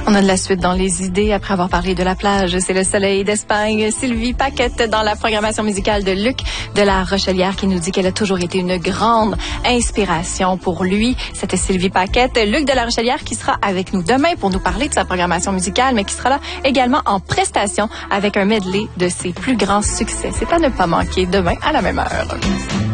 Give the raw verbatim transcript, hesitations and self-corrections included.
On a de la suite dans les idées après avoir parlé de la plage. C'est le soleil d'Espagne. Sylvie Paquette dans la programmation musicale de Luc de la Rochelière qui nous dit qu'elle a toujours été une grande inspiration pour lui. C'était Sylvie Paquette. Luc de la Rochelière qui sera avec nous demain pour nous parler de sa programmation musicale, mais qui sera là également en prestation avec un medley de ses plus grands succès. C'est à ne pas manquer demain à la même heure.